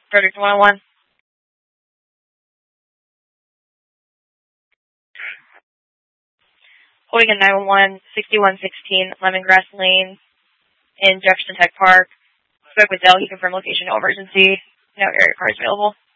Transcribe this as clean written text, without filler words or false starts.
Frederick 101. Holding a 911, 6116 Lemongrass Lane in Jefferson Tech Park. Spoke with Dell. He confirmed location, no emergency. No area cars available.